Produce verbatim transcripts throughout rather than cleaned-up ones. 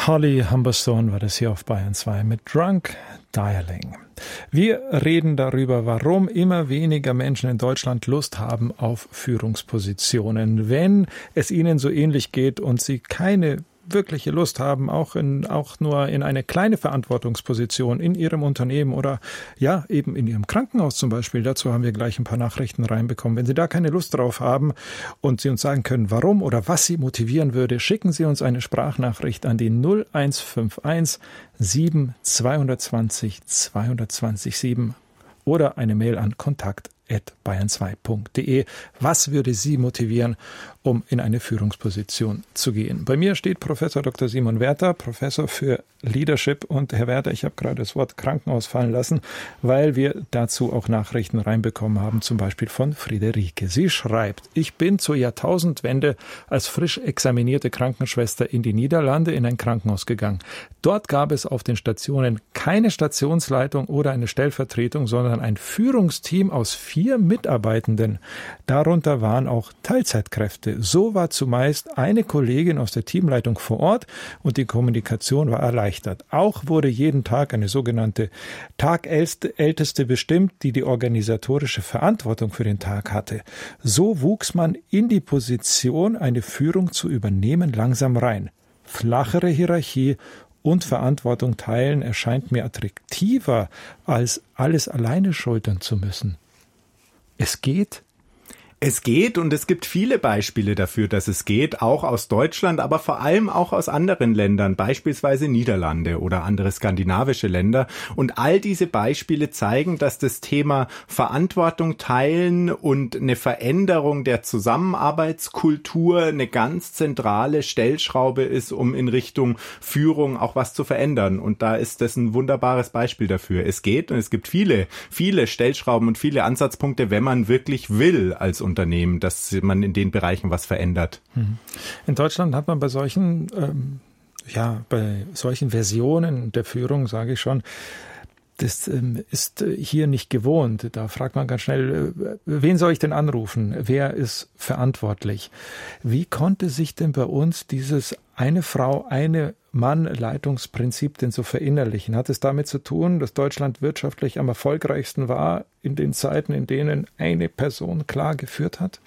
Holly Humberstone war das hier auf Bayern zwei mit Drunk Dialing. Wir reden darüber, warum immer weniger Menschen in Deutschland Lust haben auf Führungspositionen. Wenn es ihnen so ähnlich geht und sie keine wirkliche Lust haben, auch in, auch nur in eine kleine Verantwortungsposition in ihrem Unternehmen oder ja, eben in ihrem Krankenhaus zum Beispiel. Dazu haben wir gleich ein paar Nachrichten reinbekommen. Wenn Sie da keine Lust drauf haben und Sie uns sagen können, warum oder was Sie motivieren würde, schicken Sie uns eine Sprachnachricht an die null eins fünf eins sieben zwei zwei null zwei zwei null sieben oder eine Mail an kontakt at bayern zwei punkt de. Was würde Sie motivieren, um in eine Führungsposition zu gehen? Bei mir steht Professor Doktor Simon Werther, Professor für Leadership. Und Herr Werther, ich habe gerade das Wort Krankenhaus fallen lassen, weil wir dazu auch Nachrichten reinbekommen haben, zum Beispiel von Friederike. Sie schreibt, ich bin zur Jahrtausendwende als frisch examinierte Krankenschwester in die Niederlande in ein Krankenhaus gegangen. Dort gab es auf den Stationen keine Stationsleitung oder eine Stellvertretung, sondern ein Führungsteam aus vier Mitarbeitenden. Darunter waren auch Teilzeitkräfte. So war zumeist eine Kollegin aus der Teamleitung vor Ort und die Kommunikation war erleichtert. Auch wurde jeden Tag eine sogenannte Tagälteste bestimmt, die die organisatorische Verantwortung für den Tag hatte. So wuchs man in die Position, eine Führung zu übernehmen, langsam rein. Flachere Hierarchie und Verantwortung teilen erscheint mir attraktiver, als alles alleine schultern zu müssen. Es geht. Es geht und es gibt viele Beispiele dafür, dass es geht, auch aus Deutschland, aber vor allem auch aus anderen Ländern, beispielsweise Niederlande oder andere skandinavische Länder. Und all diese Beispiele zeigen, dass das Thema Verantwortung teilen und eine Veränderung der Zusammenarbeitskultur eine ganz zentrale Stellschraube ist, um in Richtung Führung auch was zu verändern. Und da ist das ein wunderbares Beispiel dafür. Es geht und es gibt viele, viele Stellschrauben und viele Ansatzpunkte, wenn man wirklich will als Unternehmen, dass man in den Bereichen was verändert. In Deutschland hat man bei solchen, ähm, ja, bei solchen Versionen der Führung, sage ich schon, das ähm, ist hier nicht gewohnt. Da fragt man ganz schnell, äh, wen soll ich denn anrufen? Wer ist verantwortlich? Wie konnte sich denn bei uns dieses eine Frau, eine Mann-Leitungsprinzip denn so verinnerlichen? Hat es damit zu tun, dass Deutschland wirtschaftlich am erfolgreichsten war in den Zeiten, in denen eine Person klar geführt hat?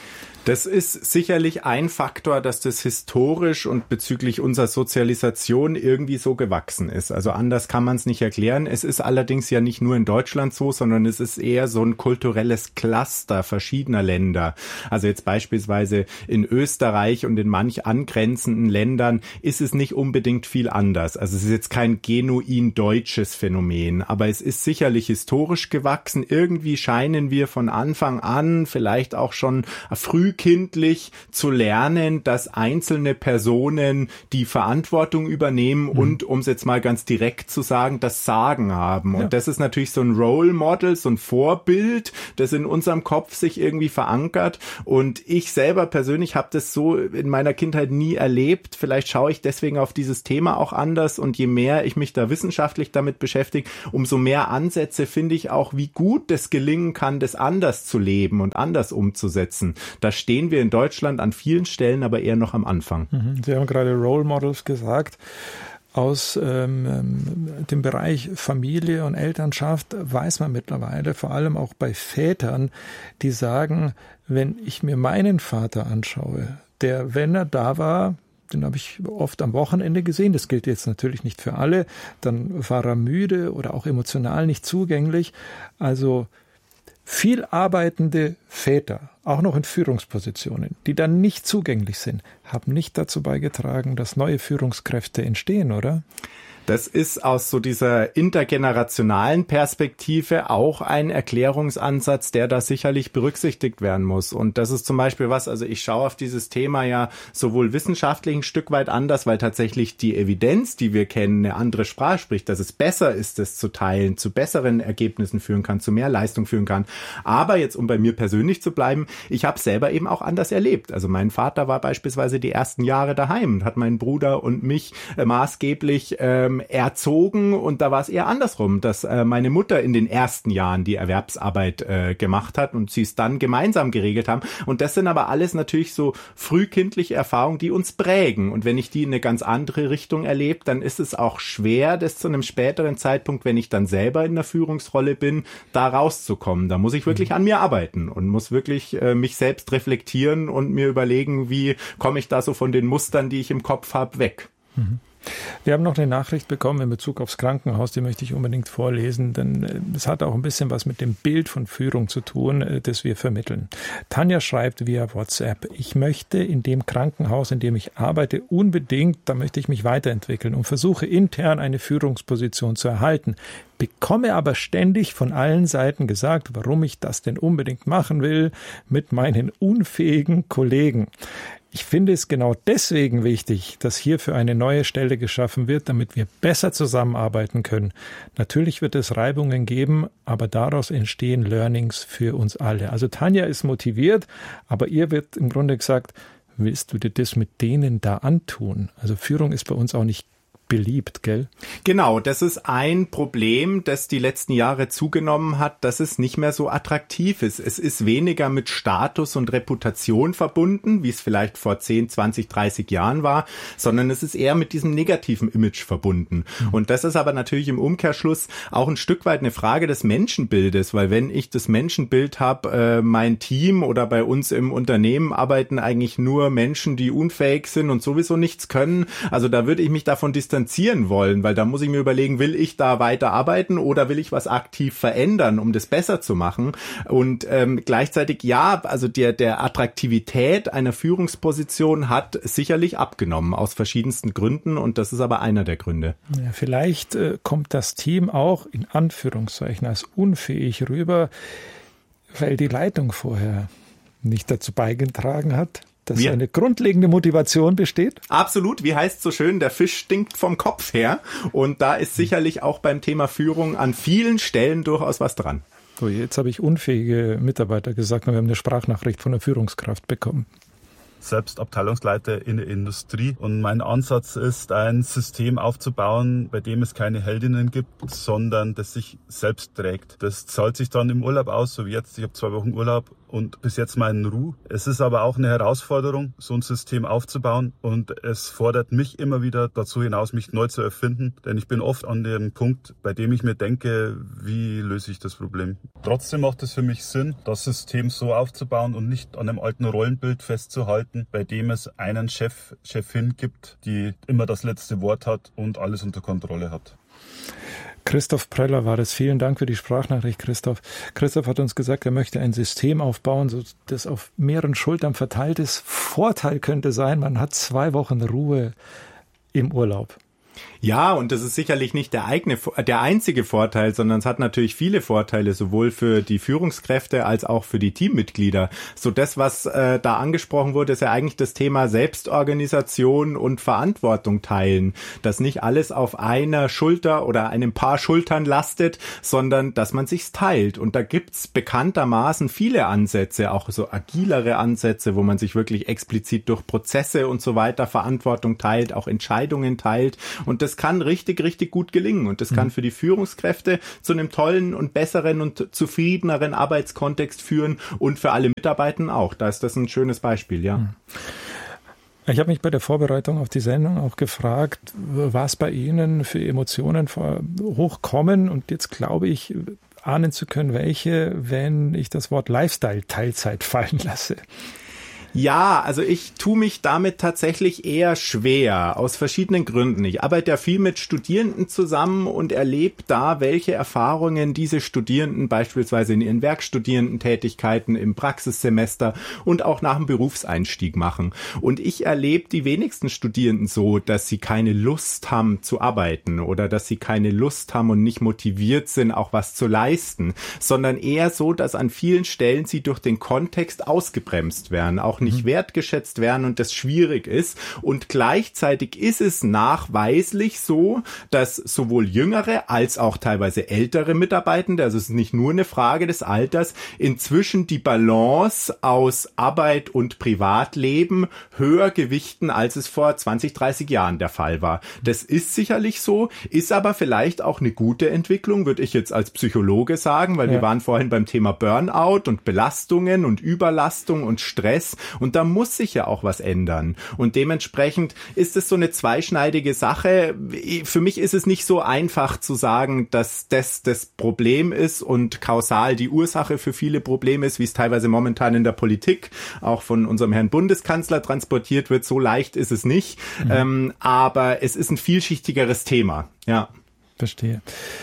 Das ist sicherlich ein Faktor, dass das historisch und bezüglich unserer Sozialisation irgendwie so gewachsen ist. Also anders kann man es nicht erklären. Es ist allerdings ja nicht nur in Deutschland so, sondern es ist eher so ein kulturelles Cluster verschiedener Länder. Also jetzt beispielsweise in Österreich und in manch angrenzenden Ländern ist es nicht unbedingt viel anders. Also es ist jetzt kein genuin deutsches Phänomen, aber es ist sicherlich historisch gewachsen. Irgendwie scheinen wir von Anfang an, vielleicht auch schon früh kindlich zu lernen, dass einzelne Personen die Verantwortung übernehmen mhm. und, um es jetzt mal ganz direkt zu sagen, das Sagen haben. Und ja. das ist natürlich so ein Role Model, so ein Vorbild, das in unserem Kopf sich irgendwie verankert. Und ich selber persönlich habe das so in meiner Kindheit nie erlebt. Vielleicht schaue ich deswegen auf dieses Thema auch anders. Und je mehr ich mich da wissenschaftlich damit beschäftige, umso mehr Ansätze finde ich auch, wie gut das gelingen kann, das anders zu leben und anders umzusetzen. Da stehen wir in Deutschland an vielen Stellen aber eher noch am Anfang. Sie haben gerade Role Models gesagt. Aus ähm, dem Bereich Familie und Elternschaft weiß man mittlerweile, vor allem auch bei Vätern, die sagen, wenn ich mir meinen Vater anschaue, der, wenn er da war, den habe ich oft am Wochenende gesehen, das gilt jetzt natürlich nicht für alle, dann war er müde oder auch emotional nicht zugänglich. Also viel arbeitende Väter, auch noch in Führungspositionen, die dann nicht zugänglich sind, haben nicht dazu beigetragen, dass neue Führungskräfte entstehen, oder? Das ist aus so dieser intergenerationalen Perspektive auch ein Erklärungsansatz, der da sicherlich berücksichtigt werden muss. Und das ist zum Beispiel was, also ich schaue auf dieses Thema ja sowohl wissenschaftlich ein Stück weit anders, weil tatsächlich die Evidenz, die wir kennen, eine andere Sprache spricht, dass es besser ist, es zu teilen, zu besseren Ergebnissen führen kann, zu mehr Leistung führen kann. Aber jetzt, um bei mir persönlich zu bleiben, ich habe selber eben auch anders erlebt. Also mein Vater war beispielsweise die ersten Jahre daheim und hat meinen Bruder und mich äh, maßgeblich ähm, erzogen, und da war es eher andersrum, dass äh, meine Mutter in den ersten Jahren die Erwerbsarbeit äh, gemacht hat und sie es dann gemeinsam geregelt haben. Und das sind aber alles natürlich so frühkindliche Erfahrungen, die uns prägen. Und wenn ich die in eine ganz andere Richtung erlebe, dann ist es auch schwer, das zu einem späteren Zeitpunkt, wenn ich dann selber in der Führungsrolle bin, da rauszukommen. Da muss ich wirklich an mir arbeiten und muss wirklich äh, mich selbst reflektieren und mir überlegen, wie komme ich da so von den Mustern, die ich im Kopf habe, weg. Mhm. Wir haben noch eine Nachricht bekommen in Bezug aufs Krankenhaus, die möchte ich unbedingt vorlesen, denn es hat auch ein bisschen was mit dem Bild von Führung zu tun, das wir vermitteln. Tanja schreibt via WhatsApp: Ich möchte in dem Krankenhaus, in dem ich arbeite, unbedingt, da möchte ich mich weiterentwickeln und versuche intern eine Führungsposition zu erhalten, bekomme aber ständig von allen Seiten gesagt, warum ich das denn unbedingt machen will, mit meinen unfähigen Kollegen. Ich finde es genau deswegen wichtig, dass hierfür eine neue Stelle geschaffen wird, damit wir besser zusammenarbeiten können. Natürlich wird es Reibungen geben, aber daraus entstehen Learnings für uns alle. Also Tanja ist motiviert, aber ihr wird im Grunde gesagt, willst du dir das mit denen da antun? Also Führung ist bei uns auch nicht beliebt, gell? Genau, das ist ein Problem, das die letzten Jahre zugenommen hat, dass es nicht mehr so attraktiv ist. Es ist weniger mit Status und Reputation verbunden, wie es vielleicht vor zehn, zwanzig, dreißig Jahren war, sondern es ist eher mit diesem negativen Image verbunden. Mhm. Und das ist aber natürlich im Umkehrschluss auch ein Stück weit eine Frage des Menschenbildes, weil wenn ich das Menschenbild habe, äh, mein Team oder bei uns im Unternehmen arbeiten eigentlich nur Menschen, die unfähig sind und sowieso nichts können, also da würde ich mich davon distanzieren wollen, weil da muss ich mir überlegen, will ich da weiter arbeiten oder will ich was aktiv verändern, um das besser zu machen? Und ähm, gleichzeitig, ja, also der, der Attraktivität einer Führungsposition hat sicherlich abgenommen, aus verschiedensten Gründen, und das ist aber einer der Gründe. Ja, vielleicht äh, kommt das Team auch in Anführungszeichen als unfähig rüber, weil die Leitung vorher nicht dazu beigetragen hat, dass Wie? eine grundlegende Motivation besteht? Absolut. Wie heißt so schön, der Fisch stinkt vom Kopf her. Und da ist sicherlich auch beim Thema Führung an vielen Stellen durchaus was dran. So, jetzt habe ich unfähige Mitarbeiter gesagt, und wir haben eine Sprachnachricht von der Führungskraft bekommen. Selbst Abteilungsleiter in der Industrie. Und mein Ansatz ist, ein System aufzubauen, bei dem es keine Heldinnen gibt, sondern das sich selbst trägt. Das zahlt sich dann im Urlaub aus, so wie jetzt. Ich habe zwei Wochen Urlaub und bis jetzt meinen Ruhe. Es ist aber auch eine Herausforderung, so ein System aufzubauen, und es fordert mich immer wieder dazu hinaus, mich neu zu erfinden, denn ich bin oft an dem Punkt, bei dem ich mir denke, wie löse ich das Problem. Trotzdem macht es für mich Sinn, das System so aufzubauen und nicht an einem alten Rollenbild festzuhalten, bei dem es einen Chef, Chefin gibt, die immer das letzte Wort hat und alles unter Kontrolle hat. Christoph Preller war das. Vielen Dank für die Sprachnachricht, Christoph. Christoph hat uns gesagt, er möchte ein System aufbauen, so das auf mehreren Schultern verteilt ist. Vorteil könnte sein, man hat zwei Wochen Ruhe im Urlaub. Ja, und das ist sicherlich nicht der eigene, der einzige Vorteil, sondern es hat natürlich viele Vorteile, sowohl für die Führungskräfte als auch für die Teammitglieder. So das, was äh, da angesprochen wurde, ist ja eigentlich das Thema Selbstorganisation und Verantwortung teilen. Dass nicht alles auf einer Schulter oder einem Paar Schultern lastet, sondern dass man sich's teilt. Und da gibt's bekanntermaßen viele Ansätze, auch so agilere Ansätze, wo man sich wirklich explizit durch Prozesse und so weiter Verantwortung teilt, auch Entscheidungen teilt. Und das kann richtig, richtig gut gelingen. Und das kann für die Führungskräfte zu einem tollen und besseren und zufriedeneren Arbeitskontext führen und für alle Mitarbeiter auch. Da ist das ein schönes Beispiel, ja. Ich habe mich bei der Vorbereitung auf die Sendung auch gefragt, was bei Ihnen für Emotionen hochkommen. Und jetzt glaube ich, ahnen zu können, welche, wenn ich das Wort Lifestyle-Teilzeit fallen lasse. Ja, also ich tue mich damit tatsächlich eher schwer, aus verschiedenen Gründen. Ich arbeite ja viel mit Studierenden zusammen und erlebe da, welche Erfahrungen diese Studierenden beispielsweise in ihren Werkstudententätigkeiten im Praxissemester und auch nach dem Berufseinstieg machen. Und ich erlebe die wenigsten Studierenden so, dass sie keine Lust haben zu arbeiten oder dass sie keine Lust haben und nicht motiviert sind, auch was zu leisten, sondern eher so, dass an vielen Stellen sie durch den Kontext ausgebremst werden, auch nicht mhm. wertgeschätzt werden und das schwierig ist. Und gleichzeitig ist es nachweislich so, dass sowohl jüngere als auch teilweise ältere Mitarbeitende, also es ist nicht nur eine Frage des Alters, inzwischen die Balance aus Arbeit und Privatleben höher gewichten, als es vor zwanzig, dreißig Jahren der Fall war. Das ist sicherlich so, ist aber vielleicht auch eine gute Entwicklung, würde ich jetzt als Psychologe sagen, weil ja. wir waren vorhin beim Thema Burnout und Belastungen und Überlastung und Stress und da muss sich ja auch was ändern. Und dementsprechend ist es so eine zweischneidige Sache. Für mich ist es nicht so einfach zu sagen, dass das das Problem ist und kausal die Ursache für viele Probleme ist, wie es teilweise momentan in der Politik auch von unserem Herrn Bundeskanzler transportiert wird. So leicht ist es nicht. Mhm. Ähm, aber es ist ein vielschichtigeres Thema. Ja. Verstehe.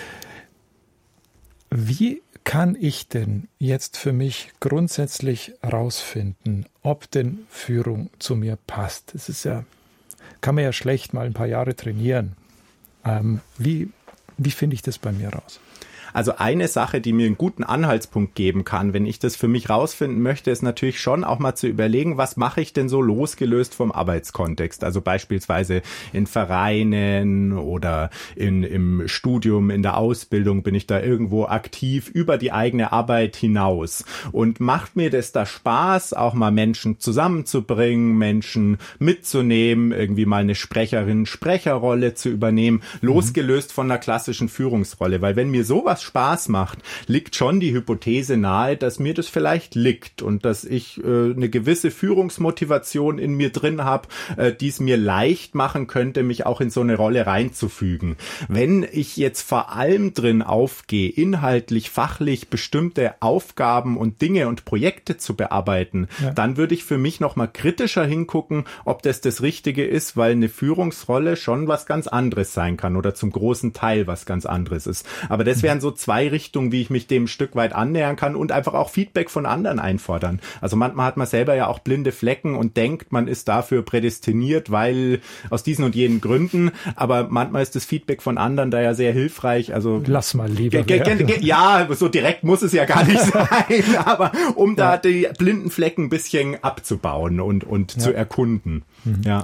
Wie kann ich denn jetzt für mich grundsätzlich rausfinden, ob denn Führung zu mir passt? Das ist ja, kann man ja schlecht mal ein paar Jahre trainieren. Ähm, wie, wie finde ich das bei mir raus? Also eine Sache, die mir einen guten Anhaltspunkt geben kann, wenn ich das für mich rausfinden möchte, ist natürlich schon auch mal zu überlegen, was mache ich denn so losgelöst vom Arbeitskontext? Also beispielsweise in Vereinen oder in, im Studium, in der Ausbildung bin ich da irgendwo aktiv über die eigene Arbeit hinaus. Und macht mir das da Spaß, auch mal Menschen zusammenzubringen, Menschen mitzunehmen, irgendwie mal eine Sprecherin, Sprecherrolle zu übernehmen, losgelöst von der klassischen Führungsrolle? Weil wenn mir sowas Spaß macht, liegt schon die Hypothese nahe, dass mir das vielleicht liegt und dass ich äh, eine gewisse Führungsmotivation in mir drin habe, äh, die es mir leicht machen könnte, mich auch in so eine Rolle reinzufügen. Wenn ich jetzt vor allem drin aufgehe, inhaltlich, fachlich bestimmte Aufgaben und Dinge und Projekte zu bearbeiten, ja. dann würde ich für mich nochmal kritischer hingucken, ob das das Richtige ist, weil eine Führungsrolle schon was ganz anderes sein kann oder zum großen Teil was ganz anderes ist. Aber das wären so zwei Richtungen, wie ich mich dem ein Stück weit annähern kann und einfach auch Feedback von anderen einfordern. Also manchmal hat man selber ja auch blinde Flecken und denkt, man ist dafür prädestiniert, weil aus diesen und jenen Gründen, aber manchmal ist das Feedback von anderen da ja sehr hilfreich. Also lass mal lieber. Ge- ge- ge- ja, so direkt muss es ja gar nicht sein, aber um ja. da die blinden Flecken ein bisschen abzubauen und, und ja. zu erkunden. Mhm. Ja.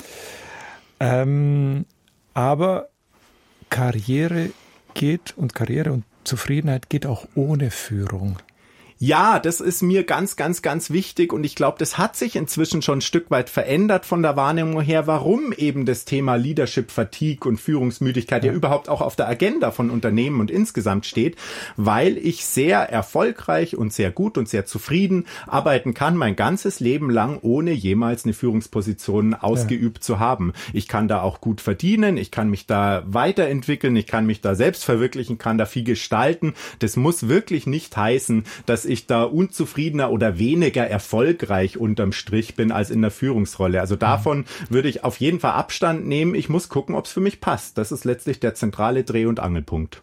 Ähm, aber Karriere geht und Karriere und Zufriedenheit geht auch ohne Führung. Ja, das ist mir ganz, ganz, ganz wichtig und ich glaube, das hat sich inzwischen schon ein Stück weit verändert von der Wahrnehmung her, warum eben das Thema Leadership Fatigue und Führungsmüdigkeit ja. ja überhaupt auch auf der Agenda von Unternehmen und insgesamt steht, weil ich sehr erfolgreich und sehr gut und sehr zufrieden arbeiten kann, mein ganzes Leben lang, ohne jemals eine Führungsposition ausgeübt ja. zu haben. Ich kann da auch gut verdienen, ich kann mich da weiterentwickeln, ich kann mich da selbst verwirklichen, kann da viel gestalten. Das muss wirklich nicht heißen, dass ich da unzufriedener oder weniger erfolgreich unterm Strich bin als in der Führungsrolle. Also davon würde ich auf jeden Fall Abstand nehmen. Ich muss gucken, ob es für mich passt. Das ist letztlich der zentrale Dreh- und Angelpunkt.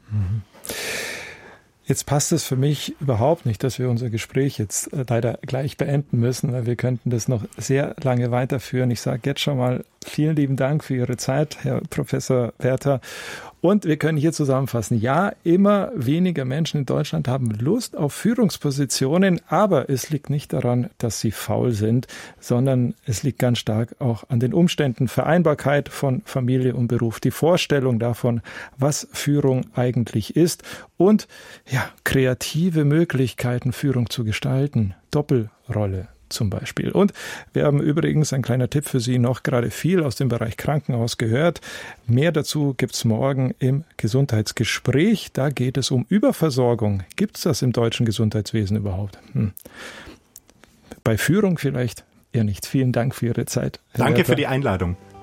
Jetzt passt es für mich überhaupt nicht, dass wir unser Gespräch jetzt leider gleich beenden müssen, weil wir könnten das noch sehr lange weiterführen. Ich sage jetzt schon mal vielen lieben Dank für Ihre Zeit, Herr Professor Werther. Und wir können hier zusammenfassen, ja, immer weniger Menschen in Deutschland haben Lust auf Führungspositionen, aber es liegt nicht daran, dass sie faul sind, sondern es liegt ganz stark auch an den Umständen, Vereinbarkeit von Familie und Beruf, die Vorstellung davon, was Führung eigentlich ist und ja, kreative Möglichkeiten, Führung zu gestalten, Doppelrolle zum Beispiel. Und wir haben übrigens, ein kleiner Tipp für Sie, noch gerade viel aus dem Bereich Krankenhaus gehört. Mehr dazu gibt's morgen im Gesundheitsgespräch. Da geht es um Überversorgung. Gibt's das im deutschen Gesundheitswesen überhaupt? Hm. Bei Führung vielleicht eher nicht. Vielen Dank für Ihre Zeit, Herr Danke Werther. Für die Einladung.